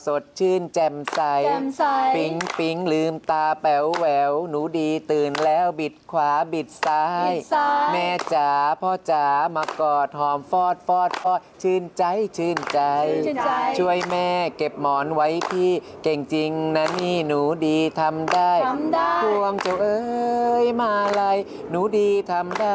สดชื่นแจ่มใสปิ๊งปิ๊งลืมตาแป๋วแหววหนูดีตื่นแล้วบิดขวาบิดซ้ายแม่จ๋าพ่อจ๋ามากอดหอมฟอดฟอดฟอดชื่นใจชื่นใจช่วยแม่เก็บหมอนไว้พี่เก่งจริงนะนี่หนูดีทำได้พวงเจ้าเอ้ยมาลัยหนูดีทำได้